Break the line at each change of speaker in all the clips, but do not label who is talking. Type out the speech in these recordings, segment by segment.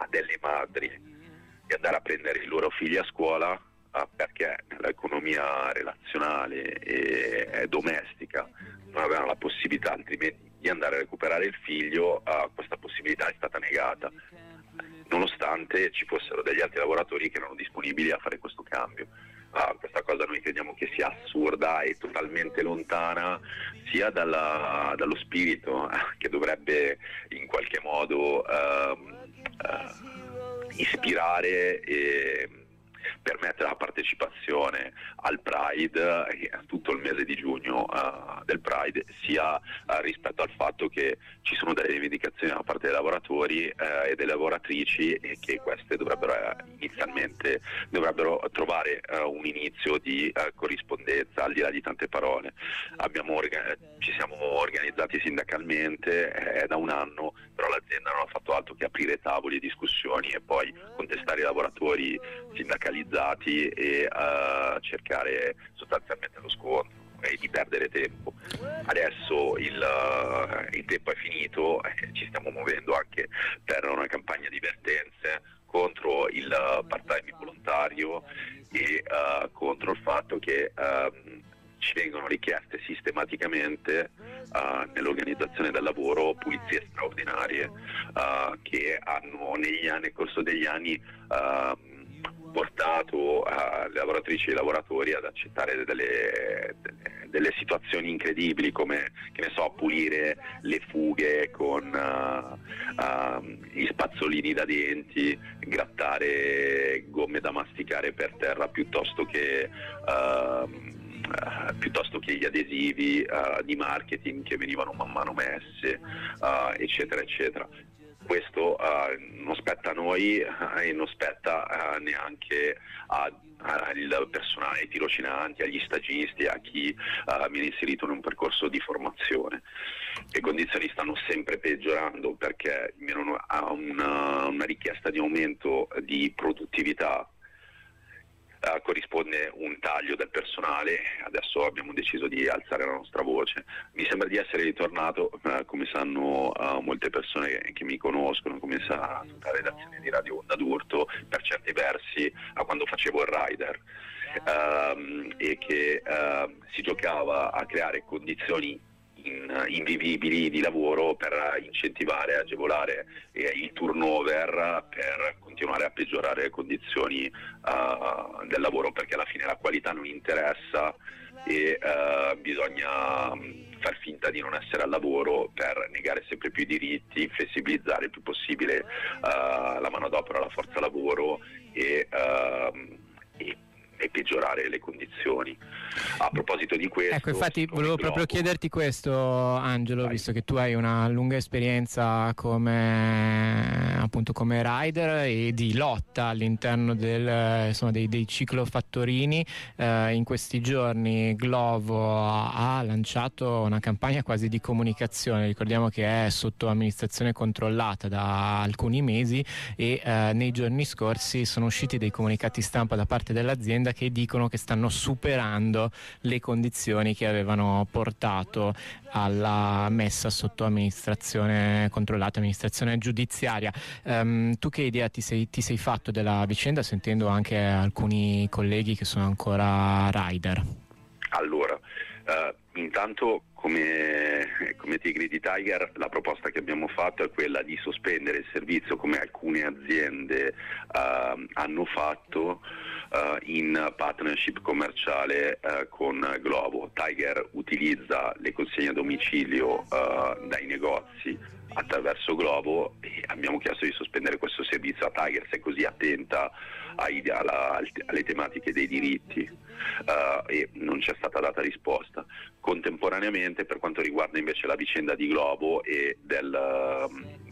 a delle madri di andare a prendere i loro figli a scuola perché nell'economia relazionale e domestica non avevano la possibilità altrimenti di andare a recuperare il figlio, questa possibilità è stata negata, nonostante ci fossero degli altri lavoratori che erano disponibili a fare questo cambio. Questa cosa noi crediamo che sia assurda e totalmente lontana sia dallo spirito che dovrebbe in qualche modo ispirare e permettere la partecipazione al Pride tutto il mese di giugno del Pride, sia rispetto al fatto che ci sono delle rivendicazioni da parte dei lavoratori e delle lavoratrici e che queste inizialmente dovrebbero trovare un inizio di corrispondenza al di là di tante parole. Ci siamo organizzati sindacalmente da un anno, però l'azienda non ha fatto altro che aprire tavoli e discussioni e poi contestare i lavoratori sindacalizzati e cercare sostanzialmente lo scontro e di perdere tempo. Adesso il tempo è finito, ci stiamo muovendo anche per una campagna di vertenze contro il part-time involontario e contro il fatto che ci vengono richieste sistematicamente nell'organizzazione del lavoro pulizie straordinarie che hanno nel corso degli anni portato le lavoratrici e i lavoratori ad accettare delle situazioni incredibili come, che ne so, pulire le fughe con gli spazzolini da denti, grattare gomme da masticare per terra piuttosto che gli adesivi di marketing che venivano man mano messi, eccetera eccetera. Questo non spetta a noi e non spetta neanche al personale, ai tirocinanti, agli stagisti, a chi viene inserito in un percorso di formazione. Le condizioni stanno sempre peggiorando perché a una richiesta di aumento di produttività corrisponde un taglio del personale. Adesso abbiamo deciso di alzare la nostra voce. Mi sembra di essere ritornato, come sanno molte persone che mi conoscono, come sa tutta la redazione di Radio Onda d'Urto, per certi versi a quando facevo il rider, e che si giocava a creare condizioni invivibili di lavoro per incentivare e agevolare il turnover, per continuare a peggiorare le condizioni del lavoro, perché alla fine la qualità non interessa e bisogna far finta di non essere al lavoro per negare sempre più diritti, flessibilizzare il più possibile la manodopera, la forza lavoro e peggiorare le condizioni. A proposito di questo,
ecco, infatti volevo proprio chiederti questo, Angelo, visto che tu hai una lunga esperienza come rider e di lotta all'interno dei ciclofattorini. In questi giorni Glovo ha lanciato una campagna quasi di comunicazione. Ricordiamo che è sotto amministrazione controllata da alcuni mesi e nei giorni scorsi sono usciti dei comunicati stampa da parte dell'azienda che dicono che stanno superando le condizioni che avevano portato alla messa sotto amministrazione controllata, amministrazione giudiziaria. Tu che idea ti sei fatto della vicenda, sentendo anche alcuni colleghi che sono ancora rider?
Allora, intanto come Tigri di Tiger la proposta che abbiamo fatto è quella di sospendere il servizio, come alcune aziende hanno fatto in partnership commerciale con Glovo. Tiger utilizza le consegne a domicilio dai negozi attraverso Glovo e abbiamo chiesto di sospendere questo servizio a Tiger, se è così attenta alle tematiche dei diritti, e non c'è stata data risposta. Contemporaneamente, per quanto riguarda invece la vicenda di Glovo e del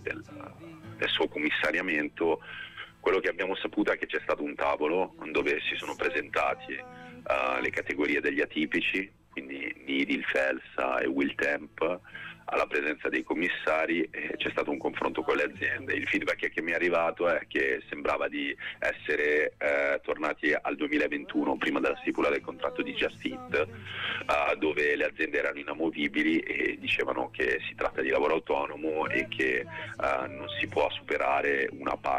suo commissariamento, quello che abbiamo saputo è che c'è stato un tavolo dove si sono presentati le categorie degli atipici, quindi Nidil, Felsa e Wiltemp, alla presenza dei commissari, e c'è stato un confronto con le aziende. Il feedback che mi è arrivato è che sembrava di essere tornati al 2021, prima della stipula del contratto di Just Eat, dove le aziende erano inamovibili e dicevano che si tratta di lavoro autonomo e che non si può superare una parte